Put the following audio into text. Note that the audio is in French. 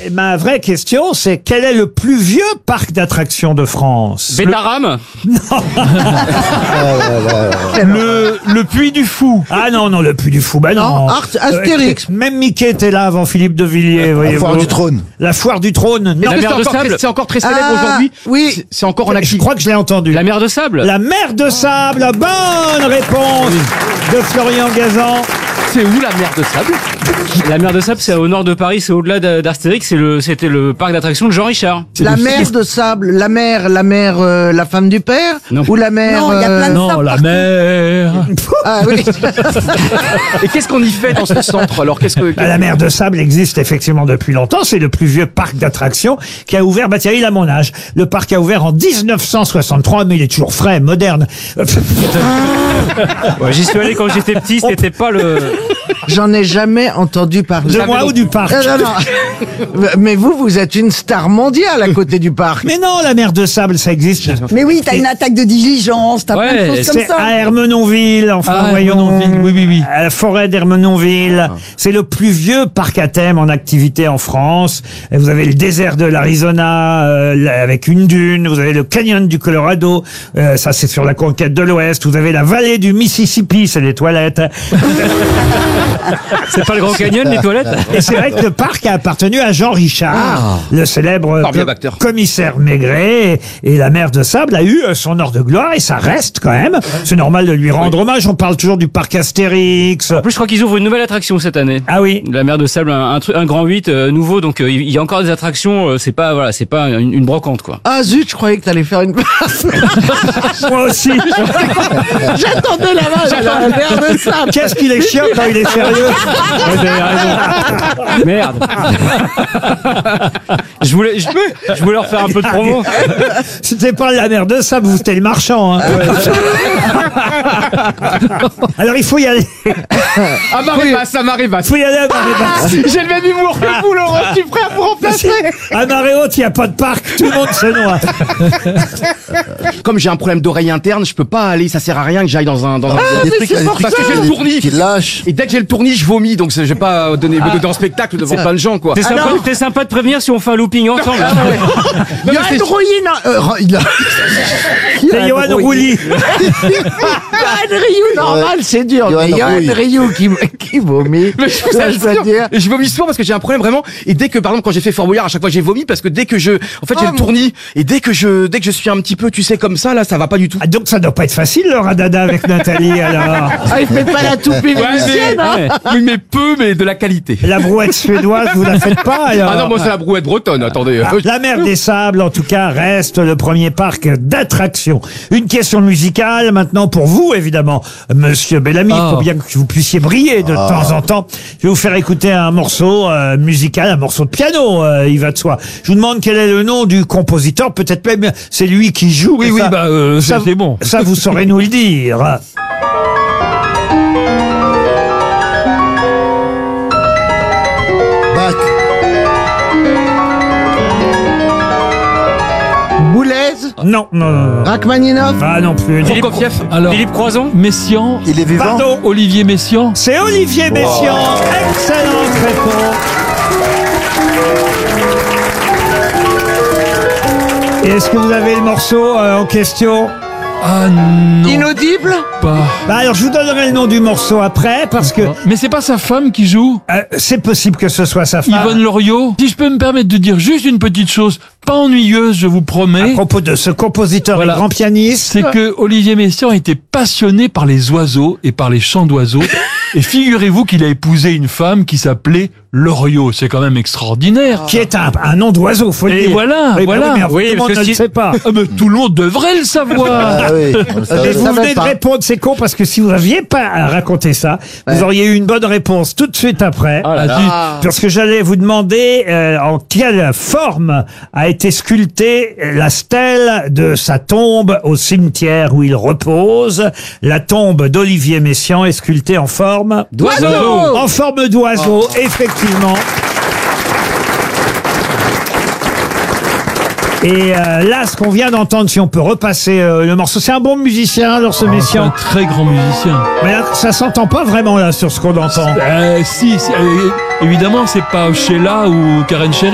Ma vraie question, c'est quel est le plus vieux parc d'attractions de France? Bétaram. Le Puy du Fou. Ah non, le Puy du Fou, bah non. Astérix. Même Mickey était là avant Philippe de Villiers, La voyez-vous. foire du trône. La foire du trône. Non, La mer de sable. C'est encore très célèbre aujourd'hui. Oui. C'est encore en je activité. crois que je l'ai entendu. La mer de sable. La mer de sable, bonne réponse de Florian Gazan. C'est où la mer de sable? La mer de sable, c'est au nord de Paris, c'est au-delà d'Astérix, c'était le parc d'attractions de Jean Richard. La mer de sable, la mère, la femme du père, Non. ou la mère. Non, il y a plein de Non, sable la partout. mer. Ah oui. Et qu'est-ce qu'on y fait dans ce centre? Alors, qu'est-ce que... La mer de sable existe effectivement depuis longtemps. C'est le plus vieux parc d'attractions qui a ouvert, tiens, il a mon âge. Le parc a ouvert en 1963, mais il est toujours frais, moderne. Ouais, j'y suis allé quand j'étais petit, c'était pas le... J'en ai jamais entendu parler. De moi ou du parc? Non. Mais vous êtes une star mondiale à côté du parc. Mais non, la mer de sable, ça existe. Mais oui, t'as une attaque de diligence, t'as plein de Ouais, choses comme C'est ça. à Ermenonville, enfin, voyons. Oui. À la forêt d'Ermenonville. C'est le plus vieux parc à thème en activité en France. Et vous avez le désert de l'Arizona, avec une dune. Vous avez le canyon du Colorado. Ça, c'est sur la conquête de l'Ouest. Vous avez la vallée du Mississippi, c'est les toilettes. C'est pas le Grand Canyon, les toilettes? Et c'est vrai que le parc a appartenu à Jean Richard, le célèbre Formidable acteur. commissaire Maigret. Et la mer de sable a eu son heure de gloire et ça reste quand même. C'est normal de lui rendre hommage. On parle toujours du parc Astérix. En plus, je crois qu'ils ouvrent une nouvelle attraction cette année. Ah oui. La mer de sable, un grand 8 nouveau, donc il y a encore des attractions, c'est pas une brocante, quoi. Ah zut, je croyais que t'allais faire une passe. Moi aussi. J'attendais la mer de sable. Qu'est-ce qu'il est chiant quand il est sérieux. Vous avez raison. Merde. Je voulais leur faire un peu de promo. C'était pas la mer de sable, vous c'était le marchand. Hein. Alors il faut y aller. À Marée-Basse, à Marée-Basse. Il faut y aller à marée basse. J'ai le même humour que vous, Laurent. Je suis prêt à vous remplacer. À marée haute, il n'y a pas de parc. Tout le monde se noie. Comme j'ai un problème d'oreille interne, je peux pas aller, ça sert à rien que j'aille dans un Parce que j'ai le tournis. Qui lâche. Et dès que j'ai le tournis, je vomis, donc je vais pas me donner en spectacle devant plein de gens, quoi. C'est sympa de prévenir si on fait un looping ensemble. Johan Rouilly, C'est Johan Rouilly. Johan Rioux, normal, c'est dur. Johan Mais Johan Rouilly. Rioux qui vomit. Mais je vous Ça, je dois assure, dire. je vomis souvent parce que j'ai un problème vraiment. Et dès que, par exemple, quand j'ai fait Fort Boyard, à chaque fois j'ai vomi parce que dès que j'ai le tournis et dès que je suis un petit peu, tu sais, comme ça, là, ça va pas du tout. Ah, donc ça doit pas être facile le radada avec Nathalie alors. Ah, il fait pas la toupie vénitienne, hein. Oui, mais peu, mais de la qualité. La brouette suédoise, vous la faites pas alors. Ah non, moi c'est la brouette bretonne, attendez. La mer des Sables, en tout cas, reste le premier parc d'attractions. Une question musicale maintenant pour vous, évidemment, Monsieur Bellamy. Il faut bien que vous puissiez briller de temps en temps. Je vais vous faire écouter un morceau musical, un morceau de piano, il va de soi. Je vous demande quel est le nom du compositeur. Peut-être même c'est lui qui joue. Oui, mais ça, c'est bon. Ça, vous saurez nous le dire. Bach. Boulez, Non. Rachmaninov. Ah non plus. Prokofiev, Alors, Philippe Croison. Messiaen, Il est vivant. Pardon. Olivier Messiaen. C'est Olivier Messiaen. Excellente réponse. Et est-ce que vous avez le morceau en question? Ah non, Inaudible. pas. Bah alors je vous donnerai le nom du morceau après parce que Mais c'est pas sa femme qui joue, c'est possible que ce soit sa femme. Yvonne Loriot. Si je peux me permettre de dire juste une petite chose, pas ennuyeuse, je vous À promets, propos de ce compositeur Voilà. et grand pianiste. c'est que Olivier Messiaen était passionné par les oiseaux et par les chants d'oiseaux. Et figurez-vous qu'il a épousé une femme qui s'appelait Loriot. C'est quand même extraordinaire. Qui est un nom d'oiseau, faut le Et dire. voilà, Oui, voilà. mais Oui, tout le parce monde que ne le si- sait pas. Ah, mais tout le monde devrait le savoir. Ah oui, on le savait. Et vous savais venez de pas. répondre, c'est con parce que si vous n'aviez pas raconté ça, vous auriez eu une bonne réponse tout de suite après. Ah, zut. Parce que j'allais vous demander en quelle forme a été sculptée la stèle de sa tombe au cimetière où il repose. La tombe d'Olivier Messiaen est sculptée en forme D'oiseau. En forme d'oiseau, effectivement. Et là, ce qu'on vient d'entendre, si on peut repasser le morceau, c'est un bon musicien, alors ce C'est un Messiaen. très grand musicien. Mais là, ça s'entend pas vraiment là sur ce qu'on entend. Si, évidemment, c'est pas Sheila ou Karen Cheryl.